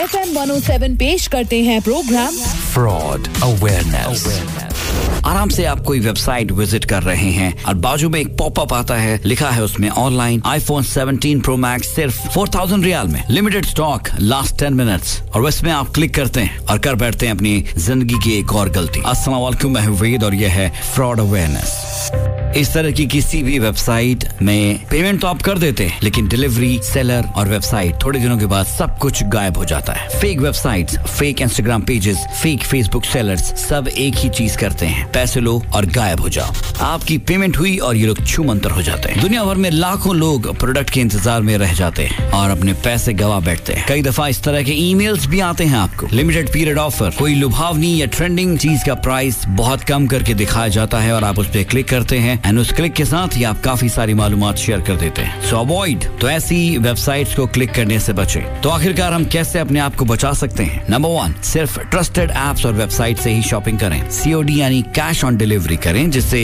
FM 107 पेश करते हैं प्रोग्राम फ्रॉड अवेयरनेस। आराम से आप कोई वेबसाइट विजिट कर रहे हैं और बाजू में एक पॉपअप आता है, लिखा है उसमें ऑनलाइन iPhone 17 Pro Max सिर्फ 4000 रियाल में, लिमिटेड स्टॉक, लास्ट 10 मिनट्स, और उसमें आप क्लिक करते हैं और कर बैठते हैं अपनी जिंदगी की एक और गलती। अस्सलाम वालेकुम, मैं हूं वेद और यह है फ्रॉड अवेयरनेस। इस तरह की किसी भी वेबसाइट में पेमेंट तो आप कर देते हैं, लेकिन डिलीवरी, सेलर और वेबसाइट थोड़े दिनों के बाद सब कुछ गायब हो जाता है। Fake websites, fake Instagram pages, fake Facebook sellers सब एक ही चीज करते हैं, पैसे लो और गायब हो जाओ। आपकी पेमेंट हुई और ये लोग छू मंतर हो जाते हैं। दुनिया भर में लाखों लोग प्रोडक्ट के इंतजार में रह जाते हैं और अपने पैसे गवा बैठते हैं। कई दफा इस तरह के ईमेल्स भी आते हैं आपको, लिमिटेड पीरियड ऑफर, कोई लुभावनी या ट्रेंडिंग चीज का प्राइस बहुत कम करके दिखाया जाता है और आप उस पर क्लिक करते हैं एंड उस क्लिक के साथ ही आप काफी सारी मालूमात शेयर कर देते हैं। सो अवॉइड, तो ऐसी वेबसाइट्स को क्लिक करने से बचें। तो आखिरकार हम कैसे अपने आप को बचा सकते हैं? नंबर 1, सिर्फ ट्रस्टेड एप्स और वेबसाइट से ही शॉपिंग करें। COD यानी कैश ऑन डिलीवरी करें, जिससे